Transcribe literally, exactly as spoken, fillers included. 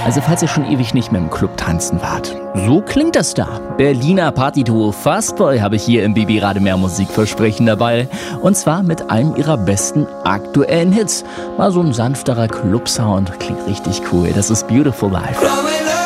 Also falls ihr schon ewig nicht mehr im Club tanzen wart. So klingt das da. Berliner Partyduo Fastboy habe ich hier im Baby Rademeer Musikversprechen dabei. Und zwar mit einem ihrer besten aktuellen Hits. Mal so ein sanfterer Clubsound. Klingt richtig cool. Das ist Beautiful Life.